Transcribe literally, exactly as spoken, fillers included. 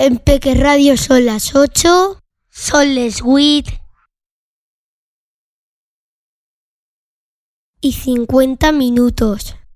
En Peque Radio son las ocho, son les huit y cincuenta minutos.